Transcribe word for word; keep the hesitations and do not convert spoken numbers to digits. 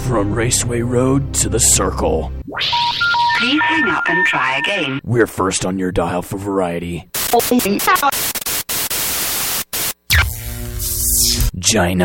From Raceway Road to the Circle. Please hang up and try again. We're first on your dial for variety. Gina.